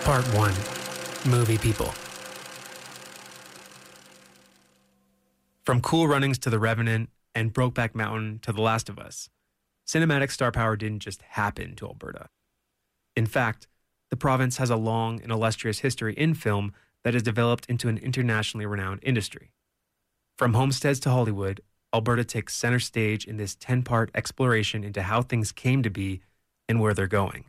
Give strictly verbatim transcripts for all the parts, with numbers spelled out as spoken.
Part one. Movie People. From Cool Runnings to The Revenant and Brokeback Mountain to The Last of Us, cinematic star power didn't just happen to Alberta. In fact, the province has a long and illustrious history in film that has developed into an internationally renowned industry. From homesteads to Hollywood, Alberta takes center stage in this ten-part exploration into how things came to be and where they're going.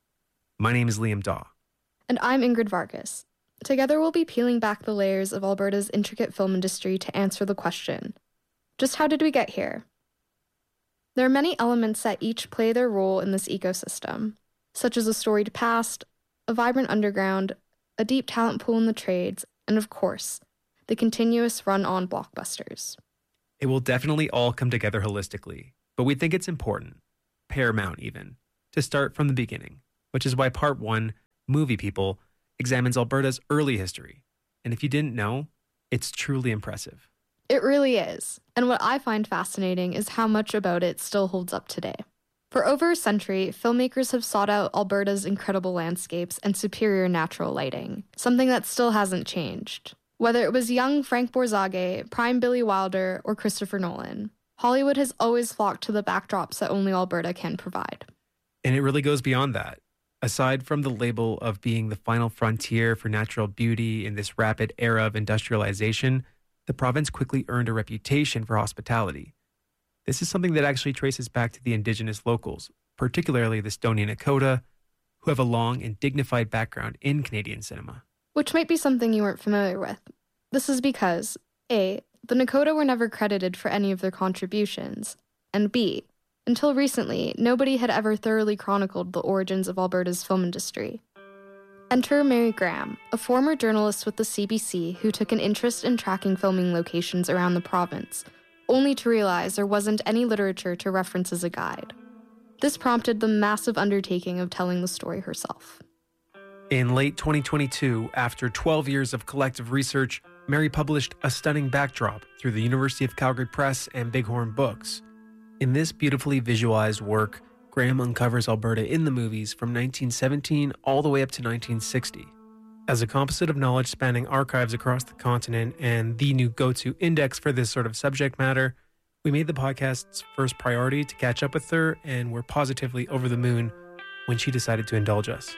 My name is Liam Daw. And I'm Ingrid Vargas. Together we'll be peeling back the layers of Alberta's intricate film industry to answer the question, just how did we get here? There are many elements that each play their role in this ecosystem, such as a storied past, a vibrant underground, a deep talent pool in the trades, and of course, the continuous run-on blockbusters. It will definitely all come together holistically, but we think it's important, paramount even, to start from the beginning, which is why Part one, Movie People, examines Alberta's early history. And if you didn't know, it's truly impressive. It really is. And what I find fascinating is how much about it still holds up today. For over a century, filmmakers have sought out Alberta's incredible landscapes and superior natural lighting, something that still hasn't changed. Whether it was young Frank Borzage, prime Billy Wilder, or Christopher Nolan, Hollywood has always flocked to the backdrops that only Alberta can provide. And it really goes beyond that. Aside from the label of being the final frontier for natural beauty in this rapid era of industrialization, the province quickly earned a reputation for hospitality. This is something that actually traces back to the indigenous locals, particularly the Stoney Nakoda, who have a long and dignified background in Canadian cinema. Which might be something you weren't familiar with. This is because, A, the Nakota were never credited for any of their contributions, and B, until recently, nobody had ever thoroughly chronicled the origins of Alberta's film industry. Enter Mary Graham, a former journalist with the C B C who took an interest in tracking filming locations around the province, only to realize there wasn't any literature to reference as a guide. This prompted the massive undertaking of telling the story herself. In late twenty twenty-two, after twelve years of collective research, Mary published A Stunning Backdrop through the University of Calgary Press and Bighorn Books. In this beautifully visualized work, Graham uncovers Alberta in the movies from nineteen seventeen all the way up to nineteen sixty. As a composite of knowledge spanning archives across the continent and the new go-to index for this sort of subject matter, we made the podcast's first priority to catch up with her, and we're positively over the moon when she decided to indulge us.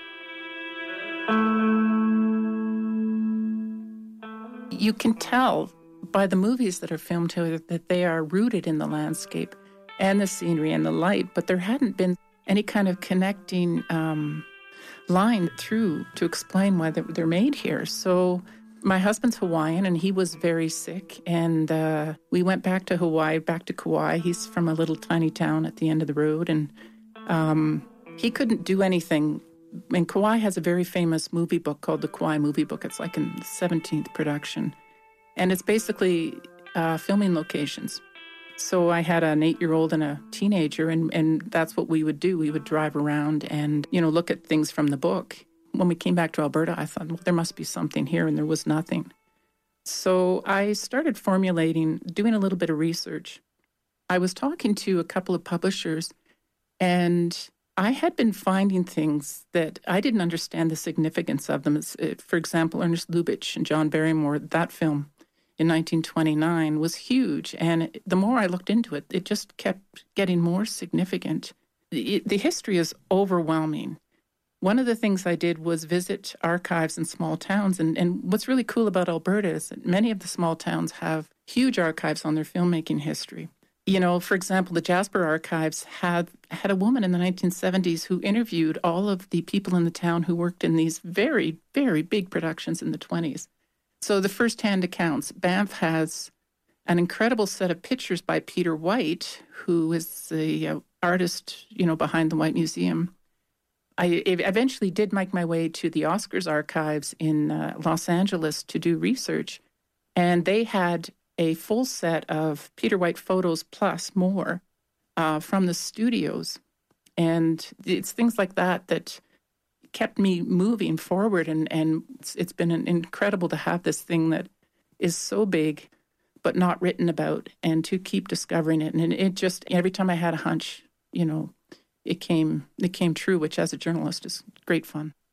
You can tell by the movies that are filmed here that they are rooted in the landscape and the scenery and the light, but there hadn't been any kind of connecting um, line through to explain why they're, they're made here. So my husband's Hawaiian, and he was very sick, and uh, we went back to Hawaii, back to Kauai. He's from a little tiny town at the end of the road, and um, he couldn't do anything. And Kauai has a very famous movie book called the Kauai Movie Book. It's like in the seventeenth production. And it's basically uh, filming locations. So I had an eight-year-old and a teenager, and, and that's what we would do. We would drive around and, you know, look at things from the book. When we came back to Alberta, I thought, well, there must be something here, and there was nothing. So I started formulating, doing a little bit of research. I was talking to a couple of publishers, and I had been finding things that I didn't understand the significance of them. For example, Ernest Lubitsch and John Barrymore, that film in nineteen twenty-nine was huge. And the more I looked into it, it just kept getting more significant. The, the history is overwhelming. One of the things I did was visit archives in small towns. And, and what's really cool about Alberta is that many of the small towns have huge archives on their filmmaking history. You know, for example, the Jasper Archives had had a woman in the nineteen seventies who interviewed all of the people in the town who worked in these very, very big productions in the twenties. So the first-hand accounts, Banff has an incredible set of pictures by Peter White, who is the uh, artist, you know, behind the White Museum. I eventually did make my way to the Oscars archives in uh, Los Angeles to do research, and they had a full set of Peter White photos plus more uh, from the studios. And it's things like that that kept me moving forward. And, and it's, it's been an incredible to have this thing that is so big, but not written about, and to keep discovering it. And it just, every time I had a hunch, you know, it came, it came true, which as a journalist is great fun.